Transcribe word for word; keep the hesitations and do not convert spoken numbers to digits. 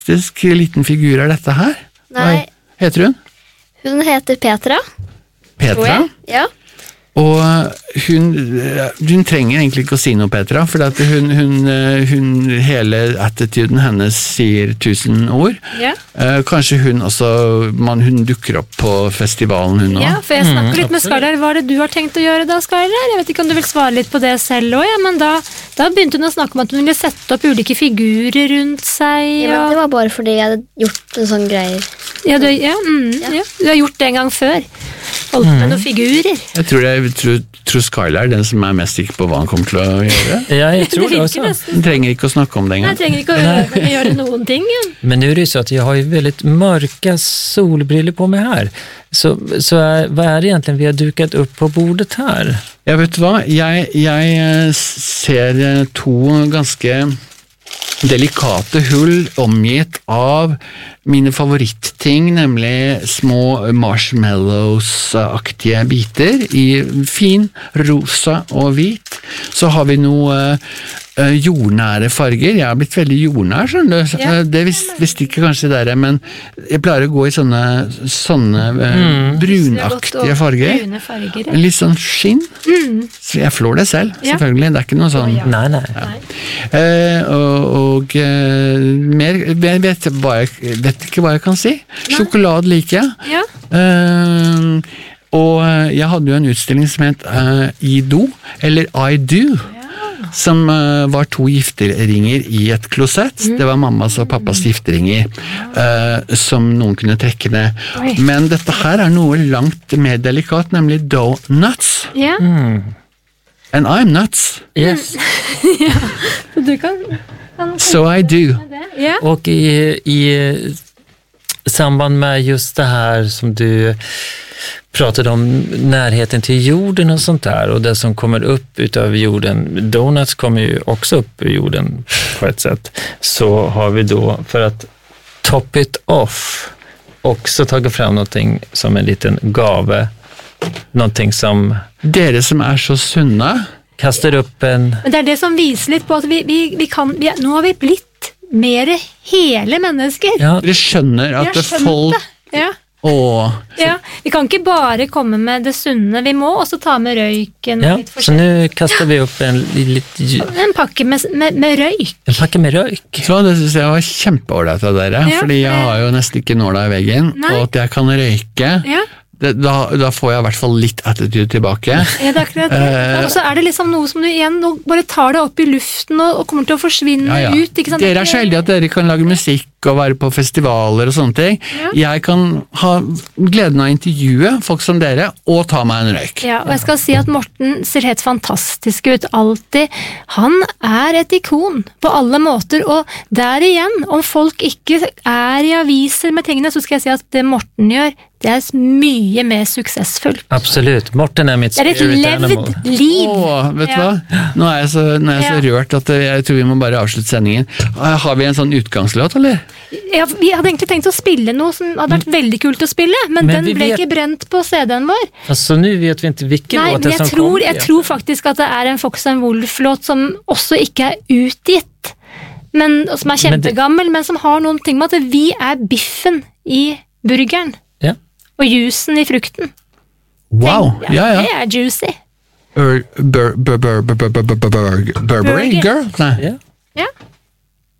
fantastisk liten figur er dette her? Nei. Hva heter hun? Hun heter Petra. Petra? Ja. Og hun, hun trenger egentlig ikke å si noe, Petra, for at hun, hun, hun, hele attituden hennes sier tusen ord. Ja. Kanskje hun også, man, hun dukker opp på festivalen hun også. Ja, for jeg snakker litt med Skylar. Hva er det du har tenkt å gjøre da, Skylar? Jeg vet ikke om du vil svare litt på det selv også, ja, men da, da begynte hun å snakke om at hun ville sette opp ulike figurer rundt seg. Ja, men det var bare fordi jeg hadde gjort en sånn greier. Ja, du, ja, mm, ja. Ja, du har gjort det en gang før. Holdt med noen figurer. Jeg tror, jeg tror, tror Skylar er den som er mest sikker på hva han kommer til å gjøre. Ja, jeg tror det også. Han trenger ikke å snakke om det engang. Jeg trenger ikke å gjøre, gjøre noen ting. Ja. Men nu är det så att jag har ju väldigt mörka solbriller på mig här. Så, så är, vad är det egentligen vi har dukat upp på bordet här? Jeg vet hva, jeg, jeg ser to ganske delikate hull omgitt av mine favorittting, nemlig små marshmallows-aktige biter i fin, rosa og hvit. Så har vi noe uh, jordnære farger. Jeg har blitt veldig jordnær, skjønner du. Ja. Det visste, visste ikke kanskje dere, men jeg pleier å gå i sånne, sånne uh, mm. brunaktige farger. Brune farger, ja. Litt sånn skinn. Mm. Så jeg flår det selv, ja. selvfølgelig. Det er ikke noe sånn... Oh, ja. Nei, nei. Ja. Uh, og og uh, mer, jeg vet, hva jeg vet ikke hva jeg kan si. Nei. Sjokolade liker jeg. Ja. Uh, og jeg hadde jo en utstilling som het uh, I Do, eller I Do, ja. Som uh, var to gifteringer i et klosett. Mm. Det var mammas og pappas gifteringer, uh, som noen kunne trekke ned. Oi. Men dette her er noe langt mer delikat, nemlig donuts. Ja. Mm. And I'm nuts. Yes. Ja, så du kan... kan so I do. Ja. Och i, i samband med just det här som du pratade om, närheten till jorden och sånt där, och det som kommer upp utav jorden, donuts kommer ju också upp ur jorden på ett sätt, så har vi då, för att top it off, också tagit fram någonting som en liten gave, någonting som dere som er så sunne kastar upp en... Men det er det som viser litt på at vi, vi, vi kan, vi, nå har vi blitt mer hele mennesker. Ja, dere skjønner at det folk... Det. Ja. Åh. Ja, vi kan ikke bare komme med det sunne, vi må også ta med røyken. Ja, så nu kastar vi upp en liten... En pakke med, med, med røyk. En pakke med røyk. Så det synes jeg var kjempeordentlig av dere, ja, fordi jeg har jo nesten ikke nåla i veggen, Nei. Og at jeg kan røyke... Ja. Det, da, da får jeg i hvert fall litt attitude tilbake. Ja, det er akkurat det. Uh, og så er det liksom noe som du igjen bare tar det opp i luften og, og kommer til å forsvinne ja, ja. Ut. Ikke sant? Dere er så heldige at dere kan lage musikk og være på festivaler og sånne ting. Ja. Jeg kan ha gleden av å intervjue folk som dere og ta meg en røyk. Ja, og jeg skal si at Morten ser helt fantastisk ut, alltid. Han er et ikon på alle måter, og der igjen, om folk ikke er i aviser med tingene, så skal jeg si at det Morten gjør, det er mye mer suksessfullt. Absolutt. Morten er mitt spirit animal. Det er et levd liv. Åh, vet du ja. hva? Nå er jeg så, nå er jeg så ja. Rørt at jeg tror vi må bare avslutte sendingen. Har vi en sånn utgangslåt, eller? Ja, vi hadde egentlig tenkt å spille noe som hadde vært veldig kult å spille, men, men den ble vet... ikke brent på C D-en vår. Altså, nå vet vi ikke hvilken Nei, låt det som tror, kom. Jeg tror faktisk at det er en Fox and Wolf-låt som også ikke er utgitt, men, som er kjempegammel, men, det... men som har noen ting med at vi er biffen i burgeren. Ja. Og jusen i frukten. Wow, Tenk, ja, ja, ja. Det er juicy. Burberry girl? Nei. Ja. Ja.